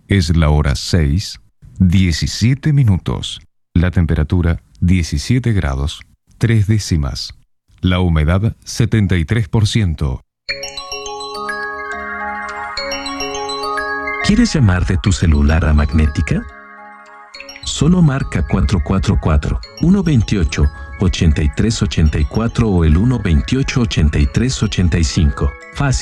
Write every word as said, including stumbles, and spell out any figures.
Es la hora seis, diecisiete minutos. La temperatura diecisiete grados, tres décimas. La humedad setenta y tres por ciento. ¿Quieres llamar de tu celular a Magnética? Solo marca cuatro cuatro cuatro, uno dos ocho, ocho tres ocho cuatro o el uno dos ocho, ocho tres ocho cinco. Fácil.